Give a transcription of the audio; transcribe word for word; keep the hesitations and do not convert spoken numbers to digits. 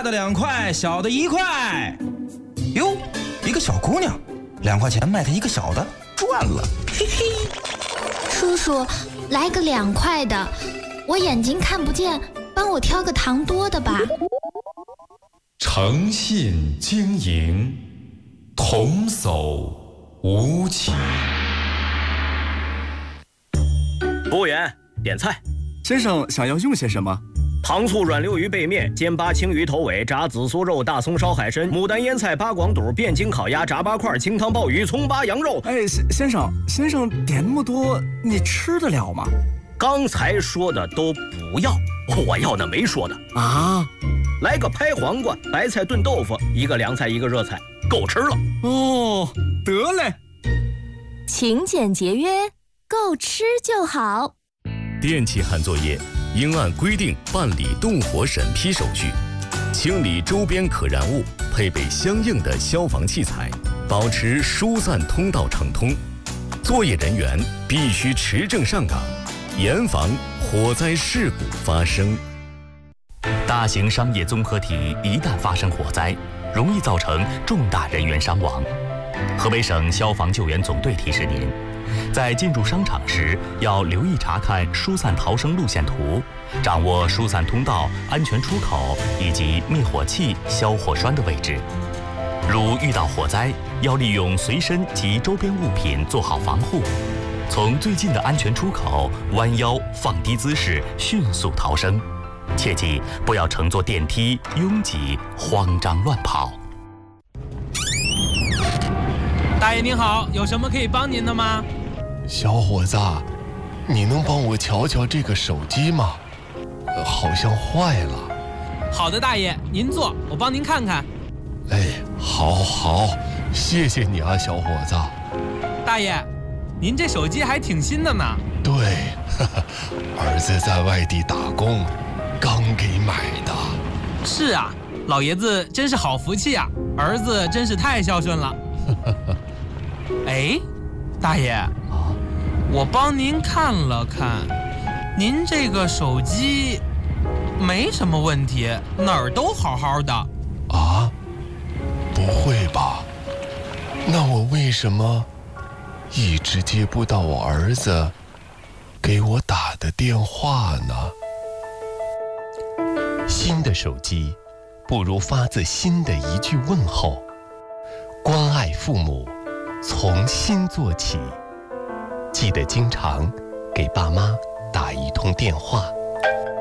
的两块，小的一块。哟，一个小姑娘，两块钱卖她一个小的，赚了，嘿嘿。 叔叔，来个两块的，我眼睛看不见，帮我挑个糖多的吧。 诚信经营，童叟无欺。 服务员，点菜。 先生想要用些什么？ 糖醋软溜鱼背面、煎巴青鱼头尾、炸紫苏肉、大葱烧海参、牡丹腌菜、八广肚、汴京烤鸭、炸八块、清汤鲍鱼、葱巴羊肉。 哎，先生，先生点那么多，你吃得了吗？ 刚才说的都不要，我要的没说的啊。 来个拍黄瓜、白菜炖豆腐，一个凉菜，一个热菜，够吃了。 哦，得嘞。 勤俭节约，够吃就好。 电气焊作业应按规定办理动火审批手续，清理周边可燃物，配备相应的消防器材，保持疏散通道畅通。作业人员必须持证上岗，严防火灾事故发生。 大型商业综合体一旦发生火灾，容易造成重大人员伤亡。河北省消防救援总队提示您，在进入商场时，要留意查看疏散逃生路线图，掌握疏散通道、安全出口以及灭火器、消火栓的位置。如遇到火灾，要利用随身及周边物品做好防护，从最近的安全出口弯腰放低姿势，迅速逃生。切记不要乘坐电梯拥挤、慌张乱跑。 大爷您好，有什么可以帮您的吗？ 小伙子，你能帮我瞧瞧这个手机吗？呃、好像坏了。 好的，大爷，您坐，我帮您看看。 哎，好好，谢谢你啊，小伙子。 大爷，您这手机还挺新的呢。 对，呵呵，儿子在外地打工，刚给买的。 是啊，老爷子真是好福气啊，儿子真是太孝顺了。哎，大爷啊，我帮您看了看，您这个手机没什么问题，哪儿都好好的。 啊？不会吧？那我为什么一直接不到我儿子给我打的电话呢？新的手机，不如发自心的一句问候。关爱父母，从心做起。记得经常给爸妈打一通电话。